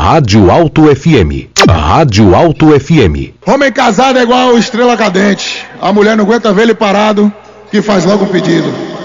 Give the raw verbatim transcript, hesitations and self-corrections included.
Rádio Alto F M. Rádio Alto F M. Homem casado é igual estrela cadente. A mulher não aguenta ver ele parado, que faz logo o pedido.